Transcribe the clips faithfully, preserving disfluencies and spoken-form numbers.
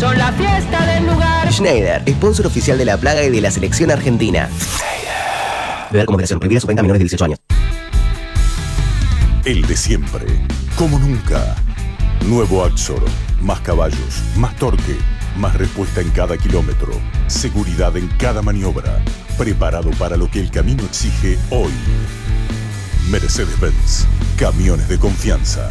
son la fiesta del lugar. Schneider, sponsor oficial de La Plaga y de la selección argentina. Beber como creación, prohibida su venta a menores de dieciocho años. El de siempre, como nunca. Nuevo Axor, más caballos, más torque, más respuesta en cada kilómetro, seguridad en cada maniobra, preparado para lo que el camino exige hoy. Mercedes-Benz, camiones de confianza.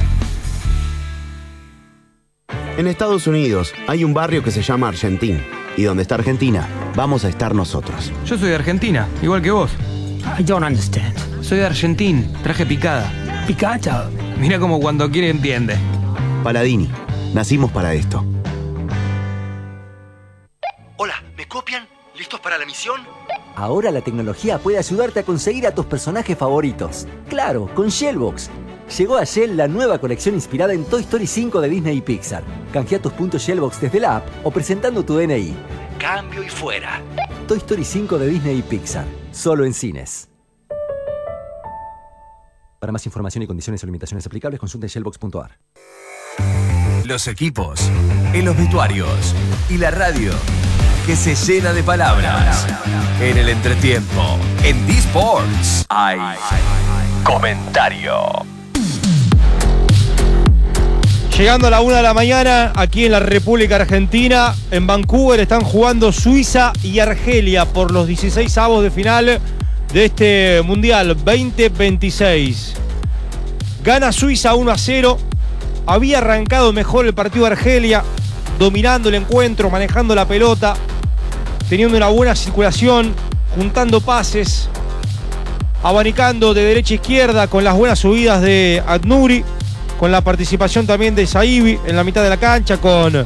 En Estados Unidos hay un barrio que se llama Argentina. Y donde está Argentina, vamos a estar nosotros. Yo soy de Argentina, igual que vos. I don't understand. Soy de Argentina, traje picada. Picata. Mira como cuando quiere entiende. Paladini, nacimos para esto. Hola, ¿me copian? ¿Listos para la misión? Ahora la tecnología puede ayudarte a conseguir a tus personajes favoritos. Claro, con Shellbox. Llegó a Shell la nueva colección inspirada en Toy Story cinco de Disney y Pixar. Canjea tus puntos Shellbox desde la app o presentando tu D N I. Cambio y fuera. Toy Story cinco de Disney y Pixar. Solo en cines. Para más información y condiciones o limitaciones aplicables, consulte shellbox punto a r. Los equipos, el obituarios y la radio que se llena de palabras. En el entretiempo, en D-Sports, hay comentario. Llegando a la una de la mañana, aquí en la República Argentina, en Vancouver, están jugando Suiza y Argelia por los dieciséis avos de final de este Mundial veinte veintiséis. Gana Suiza uno a cero. Había arrancado mejor el partido de Argelia, dominando el encuentro, manejando la pelota, teniendo una buena circulación, juntando pases, abanicando de derecha a izquierda con las buenas subidas de Adnuri, con la participación también de Saibi en la mitad de la cancha, con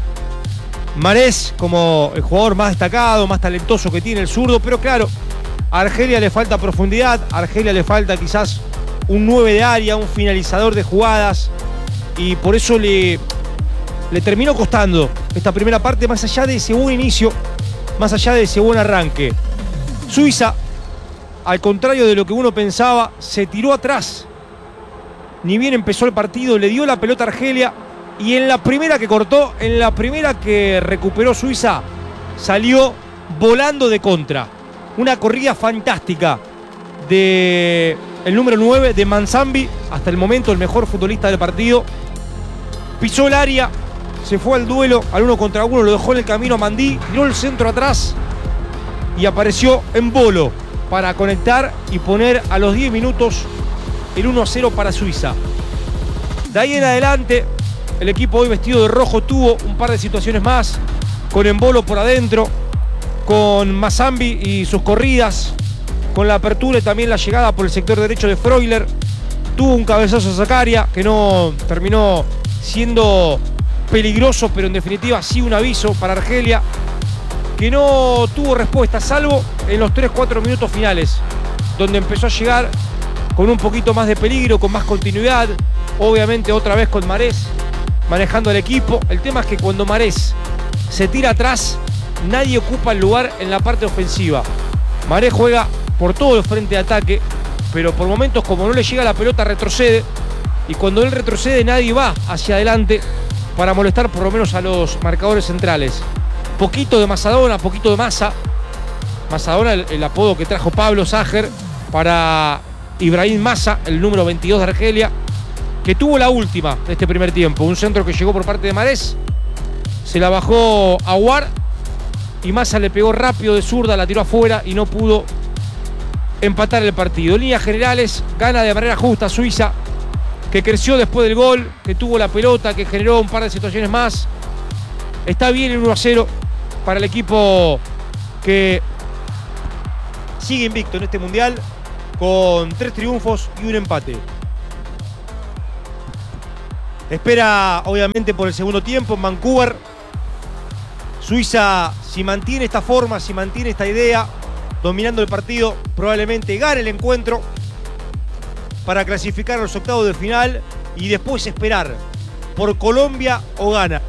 Marés como el jugador más destacado, más talentoso que tiene el zurdo. Pero claro, a Argelia le falta profundidad, a Argelia le falta quizás un nueve de área, un finalizador de jugadas, y por eso le, le terminó costando esta primera parte, más allá de ese buen inicio, más allá de ese buen arranque. Suiza, al contrario de lo que uno pensaba, se tiró atrás. Ni bien empezó el partido, le dio la pelota a Argelia, y en la primera que cortó, en la primera que recuperó Suiza, salió volando de contra. Una corrida fantástica de el número nueve de Manzambi, hasta el momento el mejor futbolista del partido. Pisó el área, se fue al duelo, al uno contra uno, lo dejó en el camino a Mandí, tiró el centro atrás y apareció en Bolo para conectar y poner a los diez minutos el uno a cero para Suiza. De ahí en adelante, el equipo hoy vestido de rojo tuvo un par de situaciones más, con Embolo por adentro, con Manzambi y sus corridas, con la apertura y también la llegada por el sector derecho de Freuler. Tuvo un cabezazo a Zakaria que no terminó siendo peligroso, pero en definitiva sí un aviso para Argelia, que no tuvo respuesta, salvo en los tres cuatro minutos finales, donde empezó a llegar con un poquito más de peligro, con más continuidad, obviamente otra vez con Marés manejando el equipo. El tema es que cuando Marés se tira atrás, nadie ocupa el lugar en la parte ofensiva. Marés juega por todo el frente de ataque, pero por momentos, como no le llega la pelota, retrocede, y cuando él retrocede nadie va hacia adelante para molestar por lo menos a los marcadores centrales. Poquito de Masadona, poquito de Massa. Masadona, el, el apodo que trajo Pablo Sager para Ibrahim Massa, el número veintidós de Argelia, que tuvo la última de este primer tiempo. Un centro que llegó por parte de Marés, se la bajó a Aouar y Massa le pegó rápido de zurda, la tiró afuera y no pudo empatar el partido. En líneas generales, gana de manera justa Suiza, que creció después del gol, que tuvo la pelota, que generó un par de situaciones más. Está bien el uno a cero para el equipo que sigue invicto en este mundial, con tres triunfos y un empate. Espera, obviamente, por el segundo tiempo en Vancouver. Suiza, si mantiene esta forma, si mantiene esta idea, dominando el partido, probablemente gane el encuentro para clasificar a los octavos de final y después esperar por Colombia o Ghana.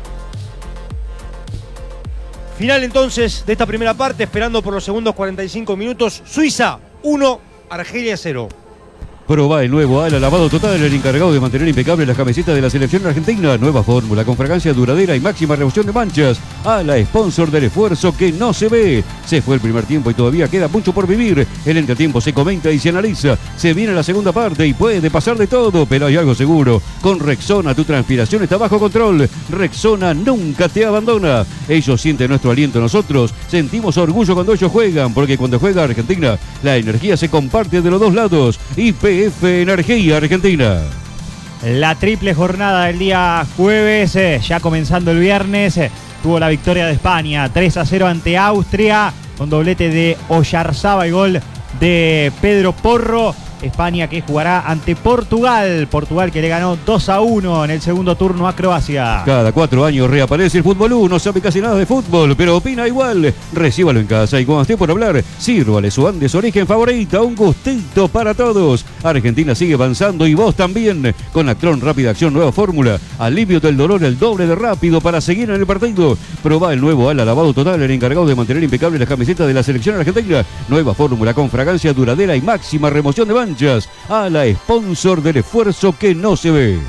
Final entonces de esta primera parte, esperando por los segundos cuarenta y cinco minutos. Suiza uno, Argelia cero. Probá el nuevo Ala Lavado Total, el encargado de mantener impecable las camisetas de la selección argentina. Nueva fórmula con fragancia duradera y máxima remoción de manchas. Ala, sponsor del esfuerzo que no se ve. Se fue el primer tiempo y todavía queda mucho por vivir. El entretiempo se comenta y se analiza. Se viene la segunda parte y puede pasar de todo, pero hay algo seguro. Con Rexona tu transpiración está bajo control. Rexona nunca te abandona. Ellos sienten nuestro aliento, nosotros sentimos orgullo cuando ellos juegan, porque cuando juega Argentina, la energía se comparte de los dos lados. Y P F Energía Argentina. La triple jornada del día jueves, eh, ya comenzando el viernes, eh, tuvo la victoria de España, tres a cero ante Austria, con doblete de Oyarzaba y gol de Pedro Porro. España que jugará ante Portugal. Portugal que le ganó dos a uno en el segundo turno a Croacia. Cada cuatro años reaparece el Fútbol uno. No sabe casi nada de fútbol, pero opina igual. Recíbalo en casa y cuando esté por hablar, sírvale su Andes Origen favorita. Un gustito para todos. Argentina sigue avanzando y vos también. Con Actron Rápida Acción Nueva Fórmula. Alivio del dolor el doble de rápido para seguir en el partido. Probá el nuevo Ala Lavado Total, el encargado de mantener impecable las camisetas de la selección argentina. Nueva fórmula con fragancia duradera y máxima remoción de manchas. A la sponsor del esfuerzo que no se ve.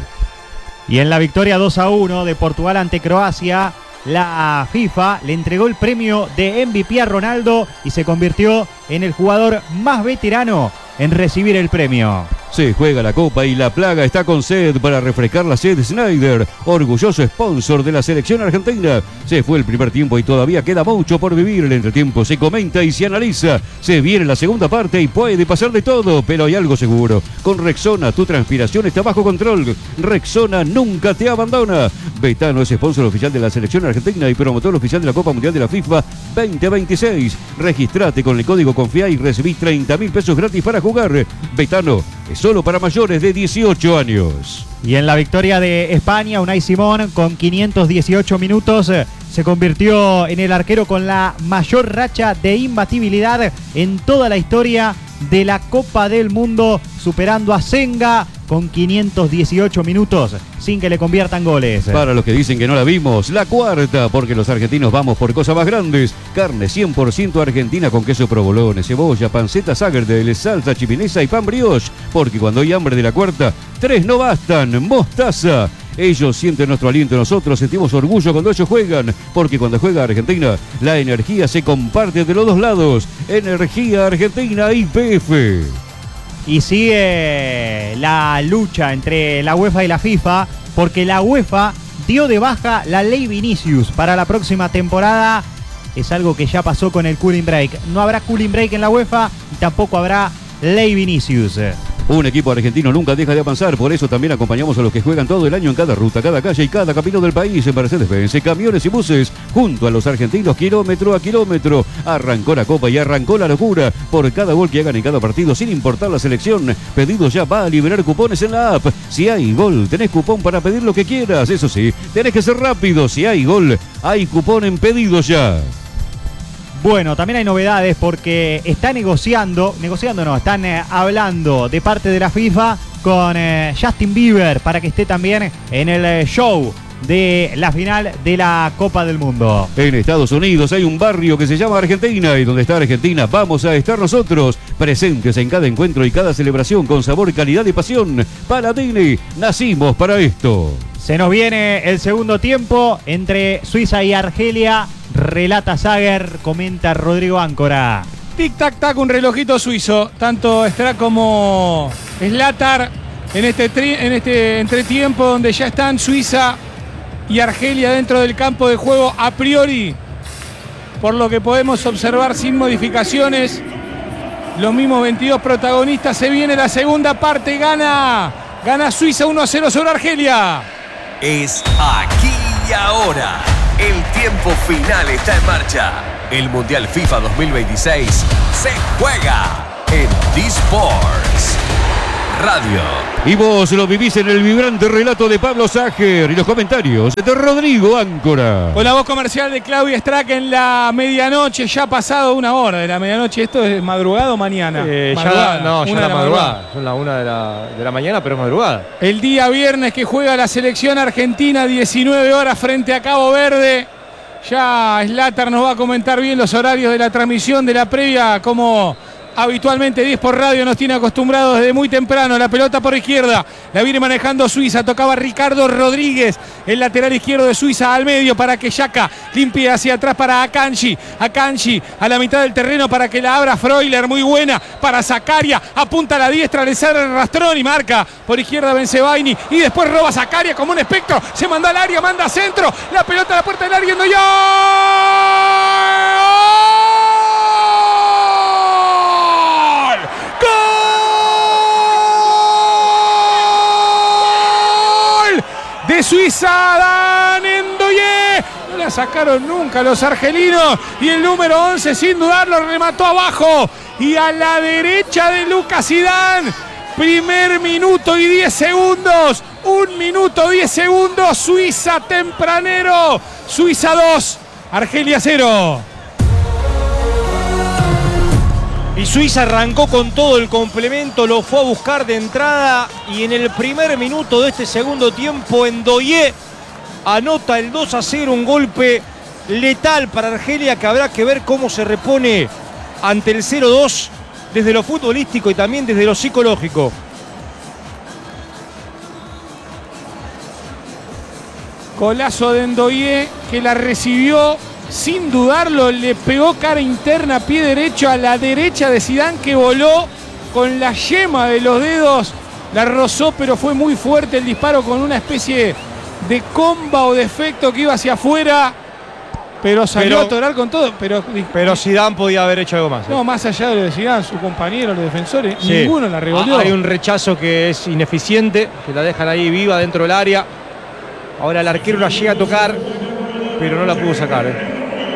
Y en la victoria dos a uno de Portugal ante Croacia, la FIFA le entregó el premio de M V P a Ronaldo y se convirtió en el jugador más veterano en recibir el premio. Se juega la Copa y la Plaga está con sed para refrescar la sed. Snyder, orgulloso sponsor de la selección argentina. Se fue el primer tiempo y todavía queda mucho por vivir. El entretiempo se comenta y se analiza. Se viene la segunda parte y puede pasar de todo, pero hay algo seguro. Con Rexona tu transpiración está bajo control. Rexona nunca te abandona. Betano es sponsor oficial de la selección argentina y promotor oficial de la Copa Mundial de la FIFA veinte veintiséis. Registrate con el código Confía y recibís treinta mil pesos gratis para jugar. Betano es solo para mayores de dieciocho años. Y en la victoria de España, Unai Simón con quinientos dieciocho minutos se convirtió en el arquero con la mayor racha de imbatibilidad en toda la historia de la Copa del Mundo, superando a Senga con quinientos dieciocho minutos sin que le conviertan goles. Para los que dicen que no la vimos, la cuarta, porque los argentinos vamos por cosas más grandes. Carne cien por ciento argentina con queso provolone, cebolla, panceta Sagardel, salsa chipinesa y pan brioche, porque cuando hay hambre de la cuarta, tres no bastan. Mostaza. Ellos sienten nuestro aliento, nosotros sentimos orgullo cuando ellos juegan, porque cuando juega Argentina, la energía se comparte de los dos lados. Energía Argentina y P F. Y sigue la lucha entre la UEFA y la FIFA, porque la UEFA dio de baja la ley Vinicius para la próxima temporada. Es algo que ya pasó con el cooling break. No habrá cooling break en la UEFA y tampoco habrá ley Vinicius. Un equipo argentino nunca deja de avanzar, por eso también acompañamos a los que juegan todo el año en cada ruta, cada calle y cada camino del país en Mercedes-Benz, camiones y buses, junto a los argentinos kilómetro a kilómetro. Arrancó la Copa y arrancó la locura por cada gol que hagan en cada partido, sin importar la selección. Pedido ya, va a liberar cupones en la app. Si hay gol, tenés cupón para pedir lo que quieras. Eso sí, tenés que ser rápido. Si hay gol, hay cupón en pedido ya. Bueno, también hay novedades porque está negociando, negociando no, están eh, hablando de parte de la FIFA con eh, Justin Bieber para que esté también en el eh, show de la final de la Copa del Mundo. En Estados Unidos hay un barrio que se llama Argentina y donde está Argentina vamos a estar nosotros, presentes en cada encuentro y cada celebración con sabor, calidad y pasión. Paladini, nacimos para esto. Se nos viene el segundo tiempo entre Suiza y Argelia. Relata Sager, comenta Rodrigo Áncora. Tic tac tac, un relojito suizo. Tanto Strack como Zlatar en este, tri- en este entretiempo donde ya están Suiza y Argelia dentro del campo de juego a priori. Por lo que podemos observar sin modificaciones. Los mismos veintidós protagonistas. Se viene la segunda parte. Gana. Gana Suiza uno a cero sobre Argelia. Es aquí y ahora. El tiempo final está en marcha. El Mundial FIFA dos mil veintiséis se juega en D-Sports Radio. Y vos lo vivís en el vibrante relato de Pablo Sager y los comentarios de Rodrigo Áncora. Con la voz comercial de Claudia Strack en la medianoche, ya ha pasado una hora de la medianoche. ¿Esto es madrugada o mañana? Eh, madrugada, ya, no, ya una la de la madrugada. madrugada. Son las una de la, de la mañana, pero es madrugada. El día viernes que juega la selección argentina, diecinueve horas frente a Cabo Verde. Ya Zlatar nos va a comentar bien los horarios de la transmisión de la previa, cómo habitualmente diez por radio nos tiene acostumbrados desde muy temprano. La pelota por izquierda, la viene manejando Suiza, tocaba Ricardo Rodríguez, el lateral izquierdo de Suiza al medio para que Xhaka limpie hacia atrás para Akanji, Akanji a la mitad del terreno para que la abra Freuler, muy buena para Zakaria, apunta a la diestra, le sale el rastrón y marca por izquierda Bensebaini y después roba Zakaria como un espectro, se mandó al área, manda a centro, la pelota a la puerta del área, no yo. De Suiza, Dan Ndoye. No la sacaron nunca los argelinos. Y el número once, sin dudarlo, remató abajo. Y a la derecha de Lucas Zidane. Primer minuto y diez segundos. Un minuto, diez segundos. Suiza tempranero. Suiza dos, Argelia cero. Y Suiza arrancó con todo el complemento, lo fue a buscar de entrada y en el primer minuto de este segundo tiempo Ndoye anota el dos a cero, un golpe letal para Argelia que habrá que ver cómo se repone ante el cero dos desde lo futbolístico y también desde lo psicológico. Golazo de Ndoye que la recibió. Sin dudarlo, le pegó cara interna, pie derecho a la derecha de Zidane que voló con la yema de los dedos. La rozó, pero fue muy fuerte el disparo con una especie de comba o de efecto que iba hacia afuera. Pero salió pero, a atorar con todo. Pero, pero Zidane podía haber hecho algo más. ¿eh? No, más allá de lo de Zidane, su compañero, los defensores, sí. Ninguno la revolvió. Hay un rechazo que es ineficiente, que la dejan ahí viva dentro del área. Ahora el arquero la llega a tocar, pero no la pudo sacar. ¿eh?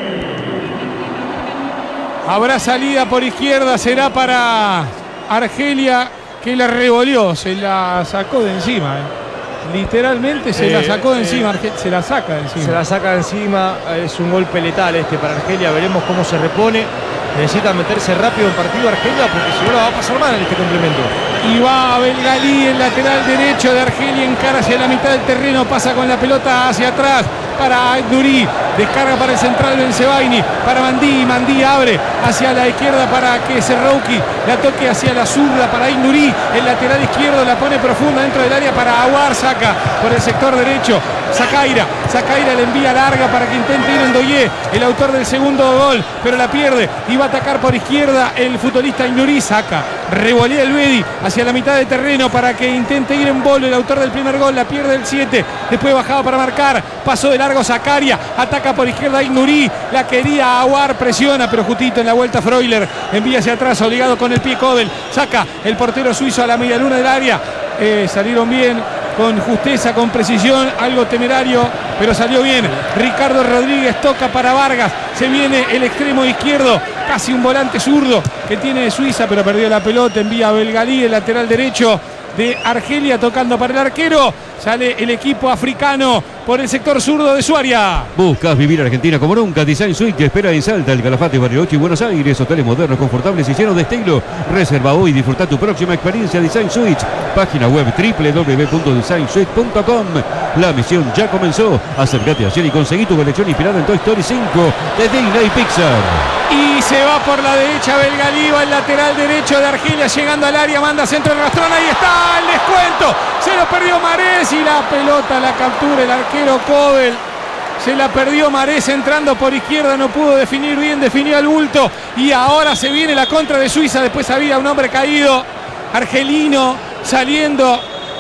Habrá salida por izquierda, será para Argelia que la revolvió, se la sacó de encima. ¿eh? Literalmente se eh, la sacó de encima, eh, se la saca de encima. Se la saca de encima, es un golpe letal este para Argelia, veremos cómo se repone. Necesita meterse rápido en partido Argelia porque si no la va a pasar mal en este complemento. Y va Belgalí, el lateral derecho de Argelia, encara hacia la mitad del terreno, pasa con la pelota hacia atrás para Aït-Nouri, descarga para el central Bensebaini, para Mandí, Mandí abre hacia la izquierda para que Serrouki la toque hacia la zurda para Aït-Nouri, el lateral izquierdo la pone profunda dentro del área para Aouar, saca por el sector derecho, Zakaira, Zakaira le envía larga para que intente ir Ndoye, el autor del segundo gol, pero la pierde y va a atacar por izquierda el futbolista Aït-Nouri, saca, revolea el Bedi hacia la mitad del terreno para que intente ir en bolo el autor del primer gol, la pierde el siete, después bajaba para marcar, pasó de largo Zakaria, ataca por izquierda Aït-Nouri, la quería Aouar, presiona, pero justito en la vuelta Freuler, envía hacia atrás, obligado con el pie Kobel, saca el portero suizo a la media luna del área, eh, salieron bien, con justeza, con precisión, algo temerario, pero salió bien. Ricardo Rodríguez toca para Vargas, se viene el extremo izquierdo, casi un volante zurdo que tiene de Suiza, pero perdió la pelota, envía a Belgalí, el lateral derecho de Argelia, tocando para el arquero. Sale el equipo africano por el sector zurdo de su área. Buscas vivir Argentina como nunca. Design Suite te espera en Salta, el Calafate, Bariloche y Buenos Aires. Hoteles modernos, confortables y llenos de estilo. Reserva hoy y disfruta tu próxima experiencia Design Suite. Página web doble u doble u doble u punto design suite punto com. La misión ya comenzó. Acércate ayer y conseguí tu colección inspirada en Toy Story cinco de Disney Pixar. Y se va por la derecha Belgalí, va el lateral derecho de Argelia, llegando al área, manda centro el rastrón, ahí está el descuento. Se lo perdió Marés y la pelota la captura el arquero Kobel. Se la perdió Marés entrando por izquierda, no pudo definir bien, definió al bulto. Y ahora se viene la contra de Suiza, después había un hombre caído, argelino, saliendo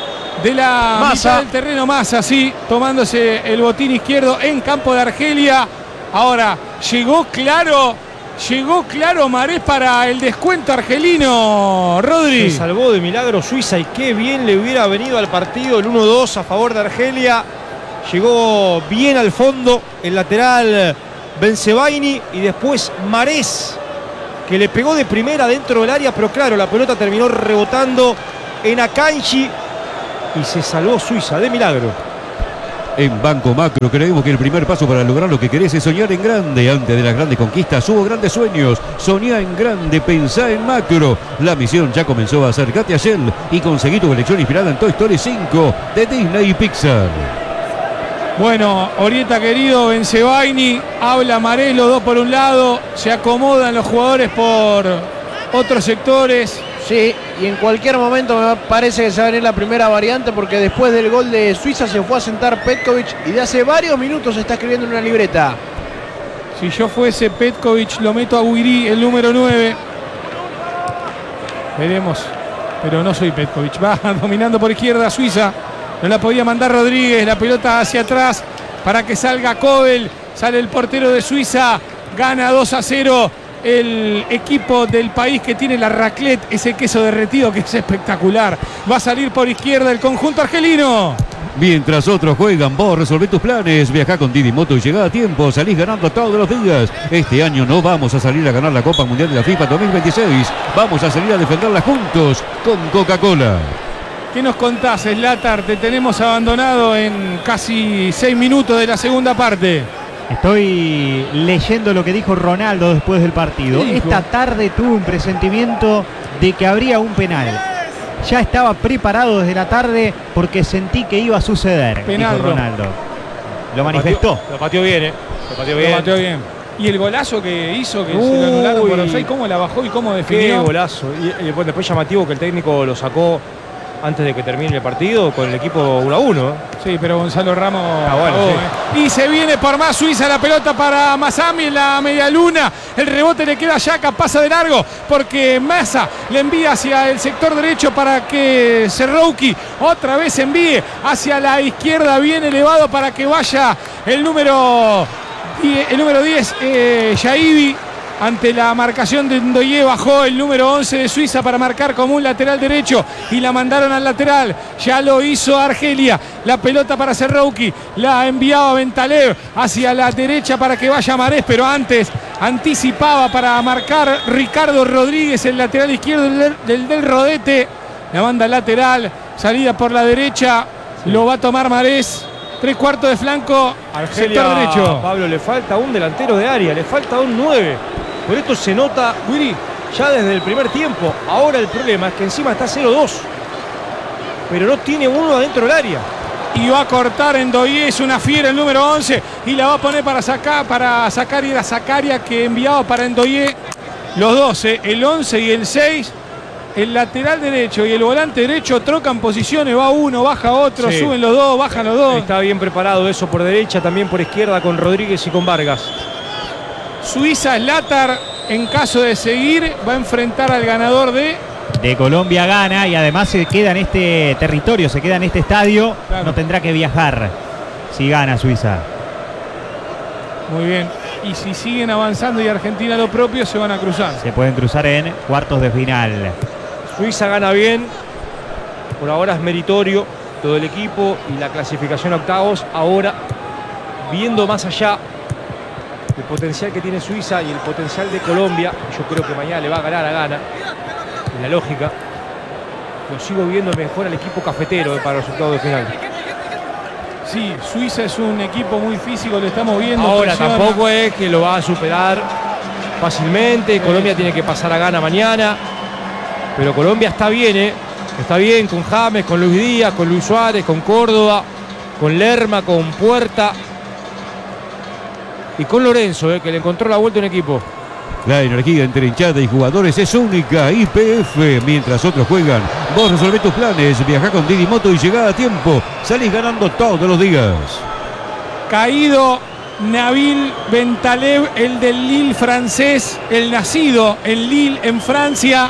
de la Massa. mitad del terreno, Massa, sí, tomándose el botín izquierdo en campo de Argelia. Ahora llegó claro, llegó claro Marés para el descuento argelino, Rodri. Se salvó de milagro Suiza y qué bien le hubiera venido al partido el uno dos a favor de Argelia. Llegó bien al fondo el lateral Bensebaini y después Marés, que le pegó de primera dentro del área, pero claro, la pelota terminó rebotando en Akanji y se salvó Suiza de milagro. En Banco Macro creemos que el primer paso para lograr lo que querés es soñar en grande. Antes de las grandes conquistas hubo grandes sueños. Soñá en grande, pensá en macro. La misión ya comenzó. Acércate a Shell y conseguí tu colección inspirada en Toy Story cinco de Disney y Pixar. Bueno, Orieta querido, Bensebaini, habla Marés, los dos por un lado, se acomodan los jugadores por otros sectores. Sí, y en cualquier momento me parece que se va a venir la primera variante, porque después del gol de Suiza se fue a sentar Petkovic y de hace varios minutos está escribiendo en una libreta. Si yo fuese Petkovic, lo meto a Guiri, el número nueve. Veremos, pero no soy Petkovic. Va dominando por izquierda Suiza. No la podía mandar Rodríguez, la pelota hacia atrás para que salga Kobel. Sale el portero de Suiza, gana dos a cero. El equipo del país que tiene la raclette, ese queso derretido que es espectacular. Va a salir por izquierda el conjunto argelino. Mientras otros juegan, vos resolvé tus planes. Viajá con Didi Moto y llegá a tiempo. Salís ganando todos los días. Este año no vamos a salir a ganar la Copa Mundial de la FIFA dos mil veintiséis. Vamos a salir a defenderla juntos con Coca-Cola. ¿Qué nos contás, Zlatar? Te tenemos abandonado en casi seis minutos de la segunda parte. Estoy leyendo lo que dijo Ronaldo después del partido. Esta tarde tuve un presentimiento de que habría un penal. Ya estaba preparado desde la tarde porque sentí que iba a suceder, Penaldo. dijo Ronaldo. Lo manifestó. Lo pateó bien, ¿eh? Lo pateó bien. Lo pateó bien. Y el golazo que hizo, que Uy. se lo anularon por offside, cómo la bajó y cómo definió. Qué golazo. Y, y después, después llamativo que el técnico lo sacó antes de que termine el partido con el equipo uno a uno. Sí, pero Gonzalo Ramos... Ah, bueno, oh, sí. eh. Y se viene por más Suiza, la pelota para Masami en la media luna. El rebote le queda a Xhaka, pasa de largo porque Massa le envía hacia el sector derecho para que Serrouki otra vez envíe hacia la izquierda, bien elevado para que vaya el número diez, el número diez eh, Yaibi. Ante la marcación de Ndoye bajó el número once de Suiza para marcar como un lateral derecho y la mandaron al lateral. Ya lo hizo Argelia. La pelota para Serrouki. La enviaba Bentalev hacia la derecha para que vaya Marés, pero antes anticipaba para marcar Ricardo Rodríguez, el lateral izquierdo del, del, del Rodete. La banda lateral, salida por la derecha. Sí. Lo va a tomar Marés. Tres cuartos de flanco, Argelia, sector derecho. Pablo, le falta un delantero de área, le falta un nueve. Por esto se nota, Guiri, ya desde el primer tiempo. Ahora el problema es que encima está cero dos. Pero no tiene uno adentro del área. Y va a cortar en Ndoye, es una fiera el número once. Y la va a poner para sacar, para sacar y era Zakaria que enviaba para Ndoye. Los doce, el once y el seis. El lateral derecho y el volante derecho trocan posiciones, va uno, baja otro, sí. Suben los dos, bajan los dos. Está bien preparado eso por derecha, también por izquierda con Rodríguez y con Vargas. Suiza, Zlatar, en caso de seguir, va a enfrentar al ganador de... De Colombia gana y además se queda en este territorio, se queda en este estadio, claro. No tendrá que viajar si gana Suiza. Muy bien. Y si siguen avanzando y Argentina lo propio, se van a cruzar. Se pueden cruzar en cuartos de final. Suiza gana bien, por ahora es meritorio todo el equipo y la clasificación a octavos. Ahora, viendo más allá el potencial que tiene Suiza y el potencial de Colombia, yo creo que mañana le va a ganar a Ghana, en la lógica. Lo sigo viendo mejor al equipo cafetero para los octavos de final. Sí, Suiza es un equipo muy físico, lo estamos viendo. Ahora presiona. Tampoco es que lo va a superar fácilmente. Colombia tiene que pasar a Ghana mañana. Pero Colombia está bien, ¿eh? Está bien con James, con Luis Díaz, con Luis Suárez, con Córdoba, con Lerma, con Puerta y con Lorenzo, ¿eh? Que le encontró la vuelta a un equipo. La energía entre hinchada y jugadores es única. Y P F, mientras otros juegan, vos resolvés tus planes. Viajá con Didi Moto y llegá a tiempo. Salís ganando todos los días. Caído Nabil Bentalev, el del Lille francés, el nacido en Lille, en Francia.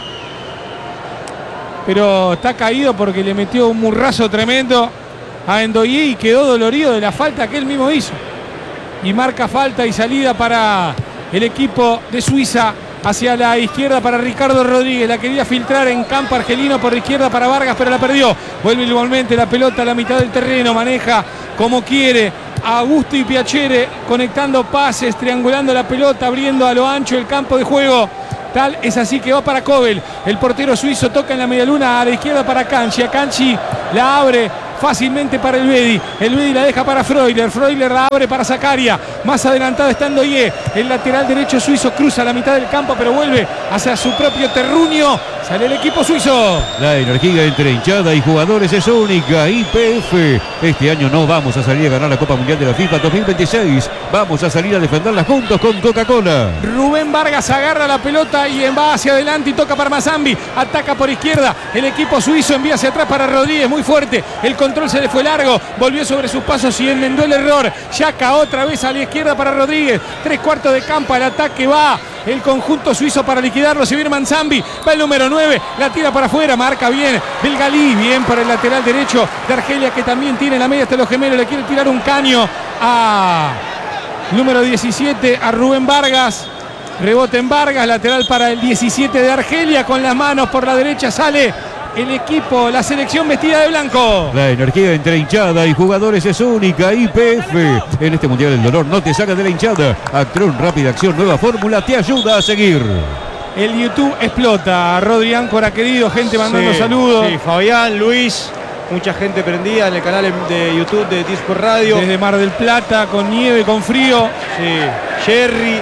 Pero está caído porque le metió un murrazo tremendo a Ndoye y quedó dolorido de la falta que él mismo hizo. Y marca falta y salida para el equipo de Suiza hacia la izquierda para Ricardo Rodríguez. La quería filtrar en campo argelino por izquierda para Vargas, pero la perdió. Vuelve igualmente la pelota a la mitad del terreno. Maneja como quiere Augusto y Piacere, conectando pases, triangulando la pelota, abriendo a lo ancho el campo de juego. Tal es así que va para Kobel. El portero suizo toca en la medialuna a la izquierda para Kanchi. A Kanchi la abre fácilmente para el Bedi. El Bedi la deja para Freuler. Freuler la abre para Zakaria. Más adelantado está Ndoye. El lateral derecho suizo cruza la mitad del campo, pero vuelve hacia su propio terruño. Sale el equipo suizo. La energía entre hinchada y jugadores es única. Y P F. Este año no vamos a salir a ganar la Copa Mundial de la FIFA dos mil veintiséis. Vamos a salir a defenderla juntos con Coca-Cola. Rubén Vargas agarra la pelota y va hacia adelante y toca para Mazambi. Ataca por izquierda. El equipo suizo envía hacia atrás para Rodríguez. Muy fuerte. El control se le fue largo. Volvió sobre sus pasos y enmendó el error. Yaka otra vez a la izquierda para Rodríguez. Tres cuartos de campo. El ataque va. El conjunto suizo para liquidarlo. Se viene Manzambi. Va el número nueve. La tira para afuera. Marca bien. Belgalí. Bien para el lateral derecho de Argelia, que también tiene la media hasta los gemelos. Le quiere tirar un caño a número diecisiete, a Rubén Vargas. Rebote en Vargas. Lateral para el diecisiete de Argelia. Con las manos por la derecha sale el equipo, la selección vestida de blanco. La energía entre hinchada y jugadores es única. Y P F. En este Mundial el dolor no te saca de la hinchada. Actron, rápida acción, nueva fórmula, te ayuda a seguir. El YouTube explota. Rodri Áncora, querido, gente mandando Sí, saludos. Sí, Fabián, Luis, mucha gente prendida en el canal de YouTube de Discord Radio. Desde Mar del Plata, con nieve, con frío. Sí, Jerry,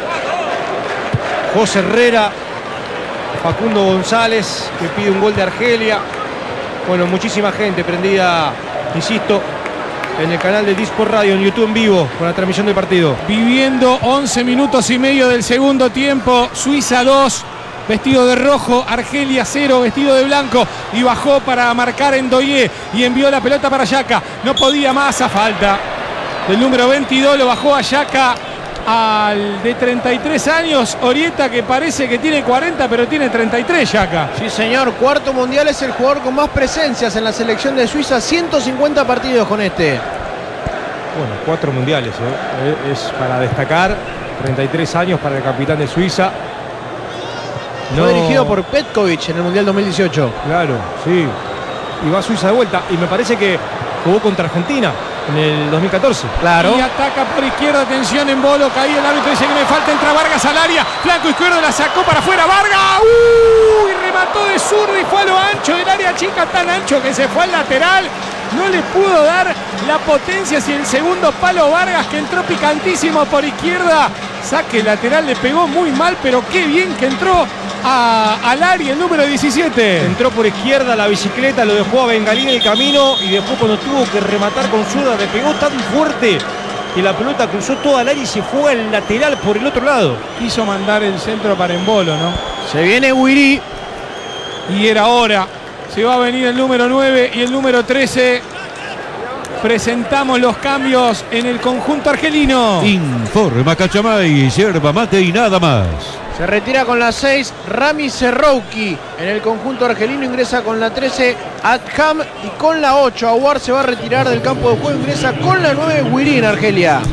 José Herrera, Facundo González, que pide un gol de Argelia. Bueno, muchísima gente prendida, insisto, en el canal de Discord Radio, en YouTube en vivo, con la transmisión del partido. Viviendo once minutos y medio del segundo tiempo. Suiza dos, vestido de rojo. Argelia cero, vestido de blanco. Y bajó para marcar en Ndoye. Y envió la pelota para Yaka. No podía más, a falta del número veintidós. Lo bajó a Yaka. Al de treinta y tres años, Orieta, que parece que tiene cuarenta, pero tiene treinta y tres, Yaka. Sí, señor, cuarto mundial, es el jugador con más presencias en la selección de Suiza, ciento cincuenta partidos con este. Bueno, cuatro mundiales, ¿eh? Es para destacar, treinta y tres años para el capitán de Suiza. No... Fue dirigido por Petkovic en el Mundial dos mil dieciocho. Claro, sí. Y va a Suiza de vuelta. Y me parece que jugó contra Argentina en el dos mil catorce. Claro. Y ataca por izquierda, atención en Bolo. Caí el árbitro, dice que me falta. Entra Vargas al área. Flanco izquierdo, la sacó para afuera. Vargas. ¡Uh! Y remató de zurdo y fue a lo ancho del área chica, tan ancho que se fue al lateral. No le pudo dar la potencia hacia el segundo palo Vargas, que entró picantísimo por izquierda. Saque lateral, le pegó muy mal, pero qué bien que entró a, al área el número diecisiete. Entró por izquierda la bicicleta, lo dejó a Bengalí en el camino y después cuando tuvo que rematar con zurda le pegó tan fuerte que la pelota cruzó toda el área y se fue al lateral por el otro lado. Quiso mandar el centro para Embolo, ¿no? Se viene Wiri. Y era hora. Se va a venir el número nueve y el número trece. Presentamos los cambios en el conjunto argelino. Informa Cachamay, yerba mate y nada más. Se retira con la seis Rami Serrouki. En el conjunto argelino ingresa con la trece Adham y con la ocho Aouar se va a retirar del campo de juego. Ingresa con la nueve Wiri en Argelia.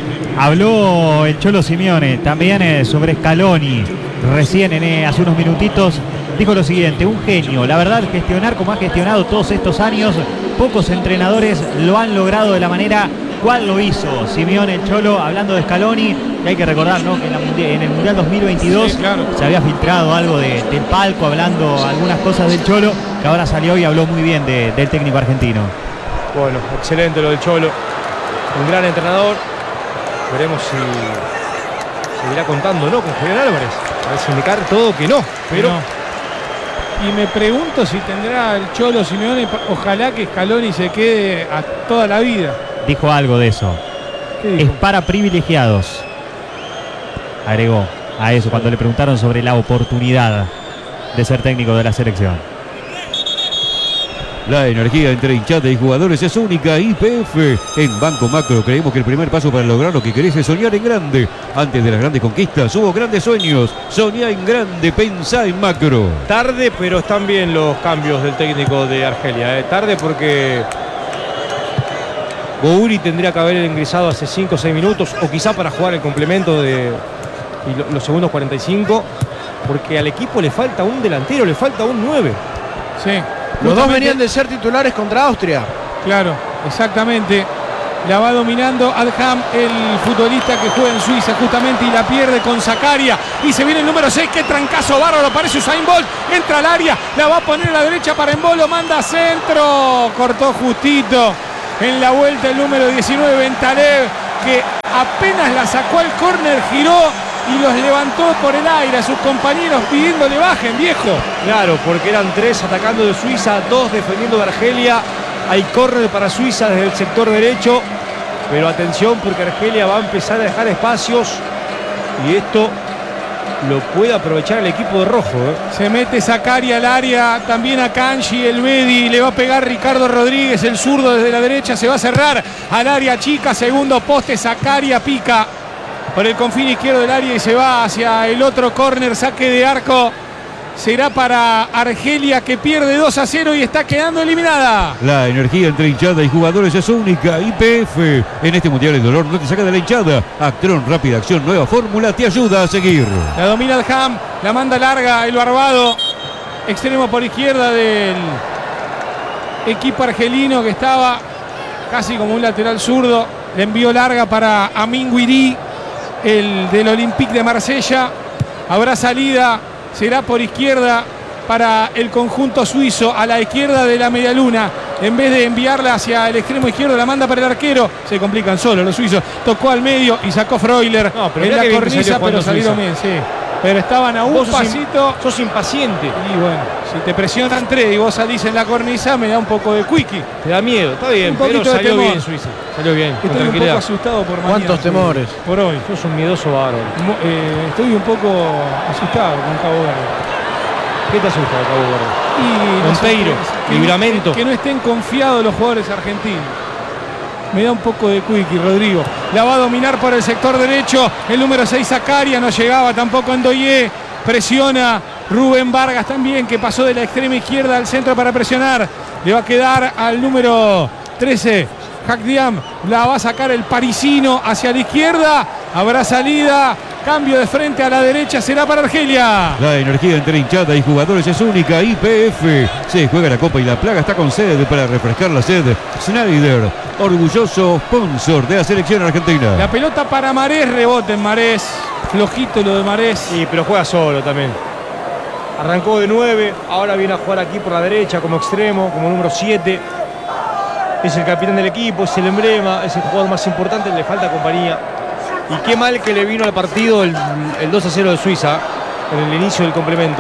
Habló el Cholo Simeone también eh, sobre Scaloni. Recién en, eh, hace unos minutitos dijo lo siguiente: un genio, la verdad, gestionar como ha gestionado todos estos años, pocos entrenadores lo han logrado de la manera cual lo hizo Simeone, el Cholo, hablando de Scaloni. Y hay que recordar, ¿no?, que en, la mundial, en el Mundial dos mil veintidós sí, claro, se había filtrado algo de, del palco, hablando algunas cosas del Cholo, que ahora salió y habló muy bien de, del técnico argentino. Bueno, excelente lo del Cholo, un gran entrenador. Veremos si seguirá contando, ¿no?, con Julián Álvarez. Parece indicar todo que no, pero... No. Y me pregunto si tendrá el Cholo Simeone, ojalá que Scaloni se quede a toda la vida. Dijo algo de eso. Es para privilegiados, agregó a eso cuando le preguntaron sobre la oportunidad de ser técnico de la selección. La energía entre hinchada y jugadores es única. Y P F. En Banco Macro creemos que el primer paso para lograr lo que querés es soñar en grande. Antes de las grandes conquistas hubo grandes sueños. Soñá en grande, pensá en macro. Tarde, pero están bien los cambios del técnico de Argelia, ¿eh? Tarde porque Bouri tendría que haber ingresado hace cinco o seis minutos, o quizá para jugar el complemento de y lo, los segundos cuarenta y cinco, porque al equipo le falta un delantero, le falta un nueve. Sí. Los dos venían de ser titulares contra Austria. Claro, exactamente. La va dominando Adham, el futbolista que juega en Suiza justamente, y la pierde con Zakaria. Y se viene el número seis, qué trancazo bárbaro, aparece Usain Bolt, entra al área, la va a poner a la derecha para Embolo, manda centro, cortó justito. en la vuelta el número diecinueve, Bentaleb, que apenas la sacó al córner, giró y los levantó por el aire a sus compañeros pidiéndole bajen, viejo. Claro, porque eran tres atacando de Suiza, dos defendiendo de Argelia. Hay córner para Suiza desde el sector derecho, pero atención porque Argelia va a empezar a dejar espacios y esto lo puede aprovechar el equipo de rojo. ¿eh? Se mete Zakari al área, también a Kanji, el Bedi, le va a pegar Ricardo Rodríguez, el zurdo desde la derecha, se va a cerrar al área chica, segundo poste, Zakari pica por el confín izquierdo del área y se va hacia el otro córner, saque de arco. Será para Argelia, que pierde dos a cero y está quedando eliminada. La energía entre hinchada y jugadores es única. Y P F. En este mundial el dolor no te saca de la hinchada. Actron, rápida acción, nueva fórmula, te ayuda a seguir. La domina el Ham, la manda larga el Barbado. Extremo por izquierda del equipo argelino, que estaba casi como un lateral zurdo. Le envió larga para Amin Guiri, el del Olympique de Marsella. Habrá salida. Será por izquierda para el conjunto suizo, a la izquierda de la medialuna. En vez de enviarla hacia el extremo izquierdo, la manda para el arquero. Se complican solo los suizos. Tocó al medio y sacó Freuler no, pero en la cornisa, pero salieron bien, sí. Pero estaban a un vos sos pasito. In, sos impaciente. Y bueno, si te presionan tres y vos salís en la cornisa, me da un poco de quickie. Te da miedo, está bien, un pero salió temor. bien Suiza. Salió bien. Estoy un poco asustado por mañana. ¿Cuántos temores? Por hoy. Sos un miedoso bárbaro. Eh, estoy un poco asustado con Cabo Verde. ¿Qué te asusta de Cabo Verde? Y Monteiro, no sé, Libramento. Que, que no estén confiados los jugadores argentinos. Me da un poco de quickie, Rodrigo. La va a dominar por el sector derecho. El número seis, Zakaria, no llegaba tampoco Ndoye. Presiona Rubén Vargas también, que pasó de la extrema izquierda al centro para presionar. Le va a quedar al número trece, Hakdiam. La va a sacar el parisino hacia la izquierda. Habrá salida. Cambio de frente a la derecha, será para Argelia. La energía entre hinchada y jugadores es única. Y P F. Se juega la Copa y la Plaga está con sed para refrescar la sed. Schneider, orgulloso sponsor de la selección argentina. La pelota para Marés, rebote en Marés. Flojito lo de Marés. Sí, pero juega solo también. Arrancó de nueve, ahora viene a jugar aquí por la derecha como extremo, como número siete. Es el capitán del equipo, es el emblema, es el jugador más importante, le falta compañía. Y qué mal que le vino al partido el, el dos a cero de Suiza en el inicio del complemento.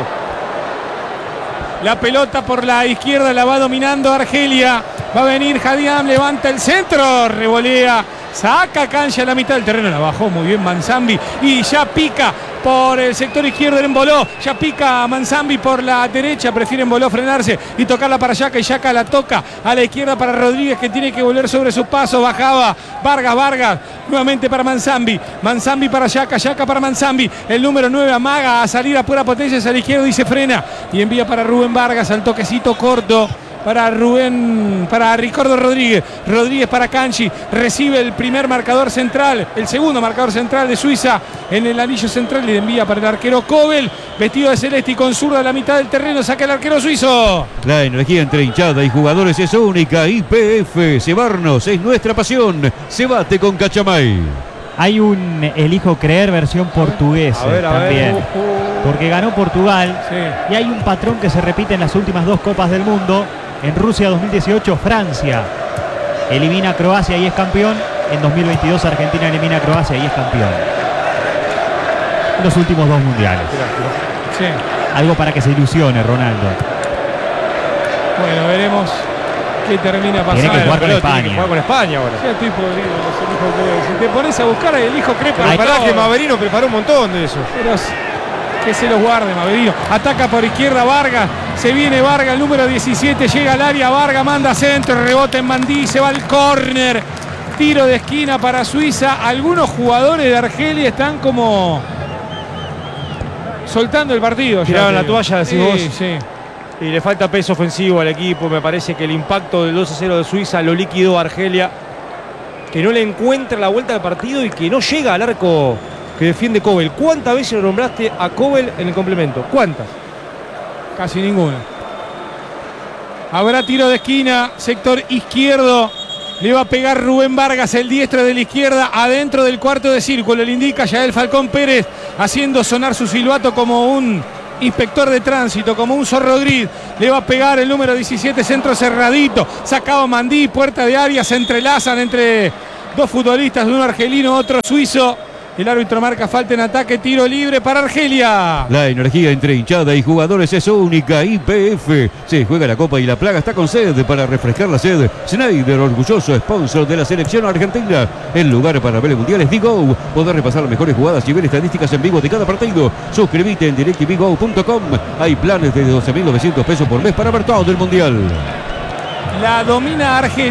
La pelota por la izquierda la va dominando Argelia. Va a venir Hadiam, levanta el centro, revolea, saca cancha a la mitad del terreno, la bajó muy bien Manzambi y ya pica por el sector izquierdo en Emboló. Ya pica Manzambi por la derecha, prefiere Emboló frenarse y tocarla para Yaka, y Yaka la toca a la izquierda para Rodríguez, que tiene que volver sobre su paso. Bajaba Vargas, Vargas nuevamente para Manzambi, Manzambi para Yaka, Yaka para Manzambi. El número nueve amaga a salir a pura potencia hacia la izquierda y se frena y envía para Rubén Vargas al toquecito corto. Para Rubén, para Ricardo Rodríguez, Rodríguez para Kanji, recibe el primer marcador central, el segundo marcador central de Suiza en el anillo central y le envía para el arquero Kobel, vestido de celeste y con zurda a la mitad del terreno, saca el arquero suizo. La energía entre hinchada y jugadores es única. Y P F, cebarnos es nuestra pasión. Se bate con Cachamay. Hay un elijo creer versión portuguesa a ver, a también. Ver. Uh, uh. Porque ganó Portugal, sí. Y hay un patrón que se repite en las últimas dos Copas del Mundo. En Rusia dos mil dieciocho, Francia elimina a Croacia y es campeón. En dos mil veintidós, Argentina elimina a Croacia y es campeón. Los últimos dos mundiales. Sí. Algo para que se ilusione, Ronaldo. Bueno, veremos qué termina pasando. Tiene que jugar con Tiene España. que jugar con España ahora. Ya estoy podrido, el hijo Crepe. Si te pones a buscar el hijo Crepe, Pero pará que Maverino preparó un montón de eso. Pero que se los guarde Maverino. Ataca por izquierda Vargas. Se viene Vargas, el número diecisiete. Llega al área. Vargas manda centro. Rebote en Mandí. Se va al córner. Tiro de esquina para Suiza. Algunos jugadores de Argelia están como soltando el partido. Tiraron la toalla, decís sí, vos. Sí. Y le falta peso ofensivo al equipo. Me parece que el impacto del dos a cero de Suiza lo liquidó a Argelia. Que no le encuentra la vuelta del partido y que no llega al arco que defiende Kobel. ¿Cuántas veces lo nombraste a Kobel en el complemento? ¿Cuántas? Casi ninguna. Habrá tiro de esquina, sector izquierdo. Le va a pegar Rubén Vargas, el diestro de la izquierda, adentro del cuarto de círculo. Le indica Yael Falcón Pérez, haciendo sonar su silbato como un inspector de tránsito, como un zorro gris. Le va a pegar el número diecisiete, centro cerradito. Sacado Mandí, puerta de área, se entrelazan entre dos futbolistas, uno argelino, otro suizo. El árbitro marca falta en ataque, tiro libre para Argelia. La energía entre hinchada y jugadores es única. Y P F se juega la Copa y la Plaga está con sed para refrescar la sed. Schneider, orgulloso sponsor de la selección argentina. El lugar para ver el mundial es Vigo. Poder repasar las mejores jugadas y ver estadísticas en vivo de cada partido. Suscríbete en directvigo punto com. Hay planes de doce mil novecientos pesos por mes para ver todo el mundial. La domina Argelia.